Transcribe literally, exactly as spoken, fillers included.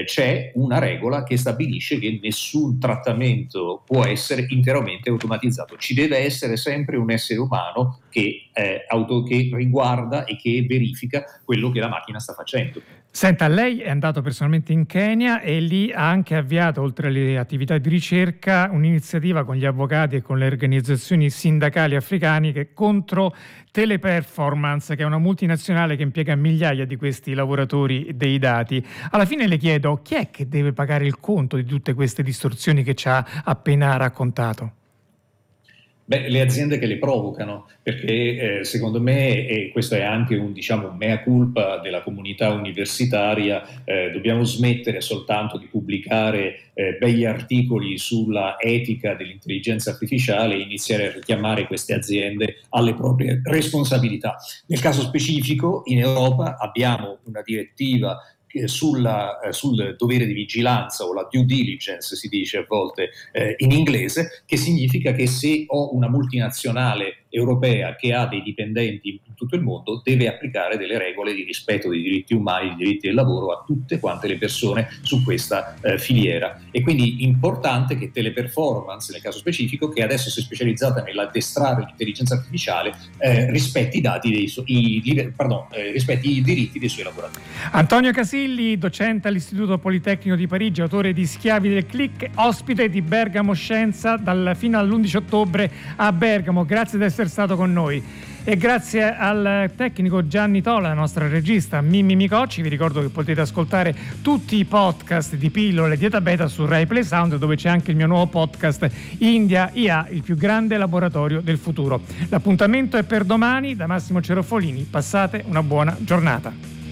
eh, c'è una regola che stabilisce che nessun trattamento può essere interamente automatizzato. Ci deve essere sempre un essere umano che, eh, auto, che riguarda e che verifica quello che la macchina sta facendo. Senta, lei è andato personalmente in Kenya e lì ha anche avviato, oltre alle attività di ricerca, un'iniziativa con gli avvocati e con le organizzazioni sindacali africane che contro Teleperformance, che è una multinazionale che impiega migliaia di questi lavoratori dei dati. Alla fine le chiedo, chi è che deve pagare il conto di tutte queste distorsioni che ci ha appena raccontato? Beh, le aziende che le provocano, perché eh, secondo me, e questo è anche un, diciamo, un mea culpa della comunità universitaria, eh, dobbiamo smettere soltanto di pubblicare eh, begli articoli sulla etica dell'intelligenza artificiale e iniziare a richiamare queste aziende alle proprie responsabilità. Nel caso specifico, in Europa abbiamo una direttiva Sulla, eh, sul dovere di vigilanza, o la due diligence si dice a volte eh, in inglese, che significa che se ho una multinazionale europea che ha dei dipendenti in tutto il mondo, deve applicare delle regole di rispetto dei diritti umani, dei diritti del lavoro a tutte quante le persone su questa eh, filiera. E quindi è importante che Teleperformance, nel caso specifico, che adesso si è specializzata nell'addestrare l'intelligenza artificiale, eh, rispetti i dati dei su- i, pardon, eh, rispetti i diritti dei suoi lavoratori. Antonio Casilli, docente all'Istituto Politecnico di Parigi, autore di Schiavi del Click, ospite di Bergamo Scienza dal, fino all'undici ottobre a Bergamo. Grazie di essere stato con noi. E grazie al tecnico Gianni Tola, la nostra regista Mimmi Micocci. Vi ricordo che potete ascoltare tutti i podcast di Pillole Dieta Beta su Rai Play Sound, dove c'è anche il mio nuovo podcast India I A, il più grande laboratorio del futuro. L'appuntamento è per domani da Massimo Cerofolini. Passate una buona giornata.